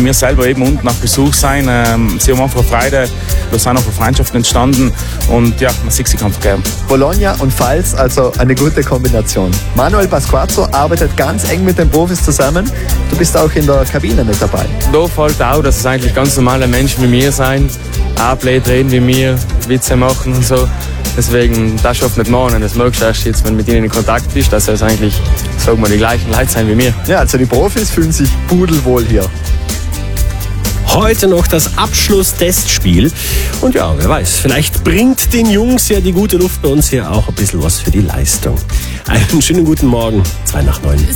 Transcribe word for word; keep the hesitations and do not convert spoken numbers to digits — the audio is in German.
für mich selber eben unten nach Besuch sein. Ähm, sie haben einfach Freude, da sind einfach Freundschaften entstanden und ja, man sieht sich einfach gern. Bologna und Pfalz, also eine gute Kombination. Manuel Pasquazzo arbeitet ganz eng mit den Profis zusammen. Du bist auch in der Kabine mit dabei. Da fällt auch, dass es eigentlich ganz normale Menschen wie mir sein, auch blöd reden wie mir, Witze machen und so. Deswegen, das schafft nicht morgen. Das merkst du erst jetzt, wenn du mit ihnen in Kontakt bist, dass es eigentlich, sagen wir, die gleichen Leute sein wie mir. Ja, also die Profis fühlen sich pudelwohl hier. Heute noch das Abschlusstestspiel. Und ja, wer weiß, vielleicht bringt den Jungs ja die gute Luft bei uns hier auch ein bisschen was für die Leistung. Einen schönen guten Morgen, zwei nach neun.